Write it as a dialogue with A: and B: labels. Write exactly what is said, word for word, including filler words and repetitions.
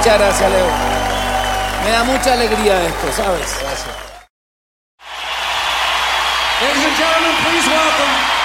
A: Muchas gracias, Leo. Me da mucha alegría esto, ¿sabes?
B: Gracias.
C: Ladies and gentlemen, please welcome